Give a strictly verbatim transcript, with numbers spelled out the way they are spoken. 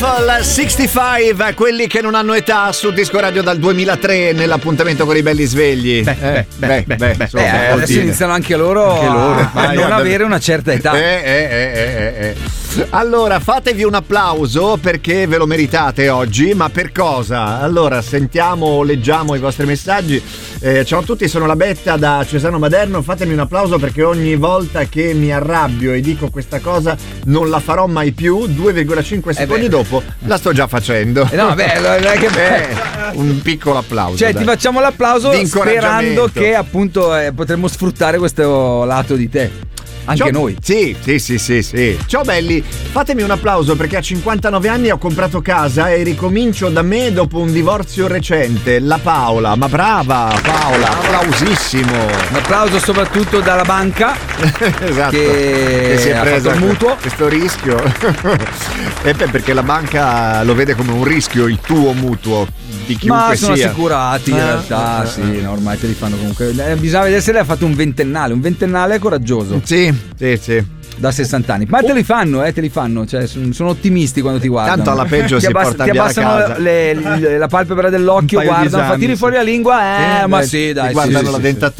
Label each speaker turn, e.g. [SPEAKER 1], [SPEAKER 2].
[SPEAKER 1] Shuffle sessantacinque, quelli che non hanno età, su Disco Radio dal duemilatré nell'appuntamento con i belli svegli.
[SPEAKER 2] Beh,
[SPEAKER 1] eh, beh, beh, beh,
[SPEAKER 2] beh,
[SPEAKER 1] insomma,
[SPEAKER 2] eh, adesso
[SPEAKER 1] dire.
[SPEAKER 2] iniziano anche loro,
[SPEAKER 1] Anche loro
[SPEAKER 2] a,
[SPEAKER 1] vai,
[SPEAKER 2] a non
[SPEAKER 1] ad-
[SPEAKER 2] avere una certa età.
[SPEAKER 1] Eh, eh, eh, eh, eh. Allora, fatevi un applauso perché ve lo meritate oggi, ma per cosa? Allora, sentiamo, leggiamo i vostri messaggi. Eh, ciao a tutti, sono la Betta da Cesano Maderno. Fatemi un applauso perché ogni volta che mi arrabbio e dico questa cosa non la farò mai più. due virgola cinque secondi
[SPEAKER 2] beh.
[SPEAKER 1] dopo la sto già facendo.
[SPEAKER 2] Eh no, vabbè, non è che
[SPEAKER 1] Eh, un piccolo applauso.
[SPEAKER 2] Cioè,
[SPEAKER 1] dai.
[SPEAKER 2] ti facciamo l'applauso
[SPEAKER 1] Di incoraggiamento.
[SPEAKER 2] sperando che appunto eh, potremmo sfruttare questo lato di te. Anche
[SPEAKER 1] Ciao-
[SPEAKER 2] noi.
[SPEAKER 1] Sì, sì, sì, sì, sì. Ciao belli, fatemi un applauso perché a cinquantanove anni ho comprato casa e ricomincio da me dopo un divorzio recente. La Paola, ma brava Paola, applausissimo.
[SPEAKER 2] Un applauso soprattutto dalla banca
[SPEAKER 1] Esatto.
[SPEAKER 2] che,
[SPEAKER 1] si è
[SPEAKER 2] ha
[SPEAKER 1] presa
[SPEAKER 2] fatto il mutuo.
[SPEAKER 1] questo rischio. E beh, perché la banca lo vede come un rischio il tuo mutuo di chiunque
[SPEAKER 2] Ma sono
[SPEAKER 1] sia.
[SPEAKER 2] assicurati in
[SPEAKER 1] Eh,
[SPEAKER 2] realtà,
[SPEAKER 1] eh,
[SPEAKER 2] sì,
[SPEAKER 1] eh.
[SPEAKER 2] no, ormai te li fanno comunque. Eh, bisogna vedere se lei ha fatto un ventennale. Un ventennale è coraggioso.
[SPEAKER 1] Sì, sì, sì.
[SPEAKER 2] Da sessanta anni. Ma te li fanno, eh, te li fanno. Cioè, sono, sono ottimisti quando ti guardano.
[SPEAKER 1] Tanto alla peggio
[SPEAKER 2] ti
[SPEAKER 1] si
[SPEAKER 2] abbass-
[SPEAKER 1] porta
[SPEAKER 2] ti
[SPEAKER 1] via la
[SPEAKER 2] abbassano
[SPEAKER 1] casa.
[SPEAKER 2] le- le- la palpebra dell'occhio,
[SPEAKER 3] Un paio di
[SPEAKER 2] guardano, fa
[SPEAKER 3] esami,
[SPEAKER 2] tiri
[SPEAKER 3] sì.
[SPEAKER 2] fuori la lingua. Eh,
[SPEAKER 1] Sì,
[SPEAKER 2] ma
[SPEAKER 1] beh,
[SPEAKER 2] sì, dai.
[SPEAKER 1] ti
[SPEAKER 2] sì,
[SPEAKER 1] guardano
[SPEAKER 2] sì,
[SPEAKER 1] la
[SPEAKER 2] sì,
[SPEAKER 1] dentatura.